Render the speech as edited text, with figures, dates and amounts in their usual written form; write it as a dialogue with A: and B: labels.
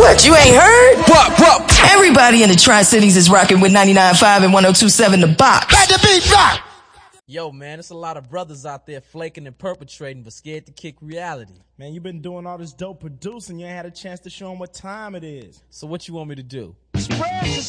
A: What, you ain't heard?
B: What?
A: Everybody in the Tri-Cities is rocking with 99.5 and 102.7 The Box.
B: Let the beat rock!
C: Yo, man, there's a lot of brothers out there flaking and perpetrating, but scared to kick reality.
D: Man, you been doing all this dope producing. You ain't had a chance to show them what time it is.
C: So what you want me to do?
B: Spread the